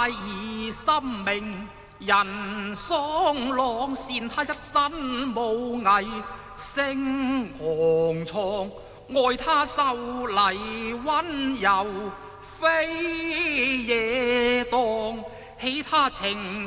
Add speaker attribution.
Speaker 1: 帶以心命，人喪郎善他一身武藝，勝寒窗愛他秀麗溫柔，飛夜蕩起他情